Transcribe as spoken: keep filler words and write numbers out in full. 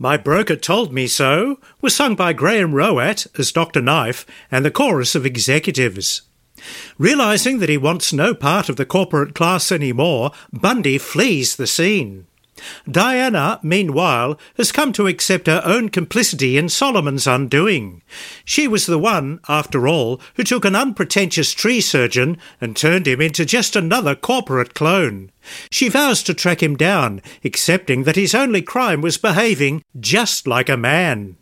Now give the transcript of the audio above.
My Broker Told Me So was sung by Graham Rowat as Doctor Knife and the chorus of executives. Realising that he wants no part of the corporate class anymore, Bundy flees the scene. Diana, meanwhile, has come to accept her own complicity in Solomon's undoing. She was the one, after all, who took an unpretentious tree surgeon and turned him into just another corporate clone. She vows to track him down, accepting that his only crime was behaving just like a man.